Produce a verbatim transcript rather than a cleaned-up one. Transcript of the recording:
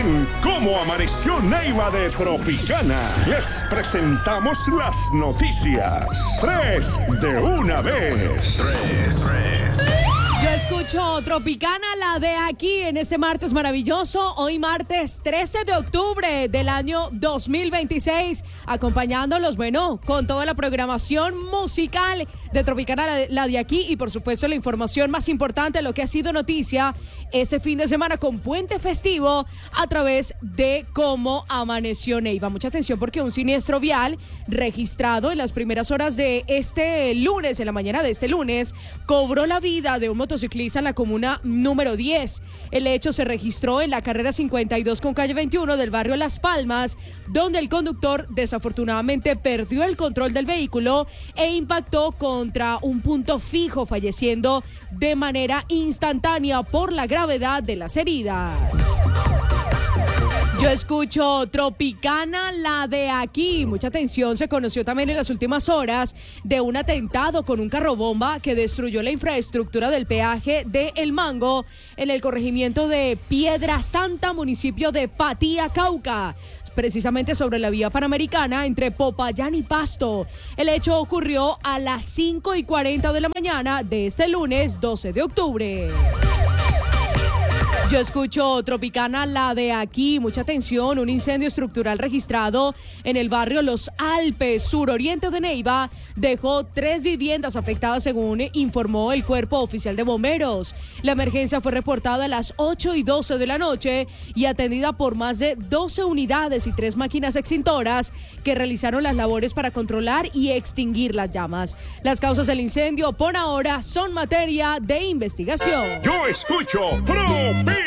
En Cómo Amaneció Neiva de Tropicana, les presentamos las noticias. Tres de una vez. Tres, tres. Yo escucho Tropicana, la de aquí, en ese martes maravilloso. Hoy martes trece de octubre del año dos mil veintiséis. Acompañándolos, bueno, con toda la programación musical de Tropicana, la de, la de aquí. Y por supuesto la información más importante, lo que ha sido noticia ese fin de semana con puente festivo a través de Cómo Amaneció Neiva. Mucha atención porque un siniestro vial registrado en las primeras horas de este lunes, en la mañana de este lunes, cobró la vida de un motociclista en la comuna número diez. El hecho se registró en la carrera cincuenta y dos con calle veintiuno del barrio Las Palmas, donde el conductor desafortunadamente perdió el control del vehículo e impactó contra un punto fijo, falleciendo de manera instantánea por la gravedad de las heridas. Yo escucho Tropicana, la de aquí. Mucha atención, se conoció también en las últimas horas de un atentado con un carro bomba que destruyó la infraestructura del peaje de El Mango en el corregimiento de Piedra Santa, municipio de Patía, Cauca, precisamente sobre la vía panamericana entre Popayán y Pasto. El hecho ocurrió a las cinco y cuarenta de la mañana de este lunes doce de octubre. Yo escucho Tropicana, la de aquí. Mucha atención, un incendio estructural registrado en el barrio Los Alpes, suroriente de Neiva, dejó tres viviendas afectadas, según informó el Cuerpo Oficial de Bomberos. La emergencia fue reportada a las ocho y doce de la noche y atendida por más de doce unidades y tres máquinas extintoras que realizaron las labores para controlar y extinguir las llamas. Las causas del incendio por ahora son materia de investigación. Yo escucho Tropicana.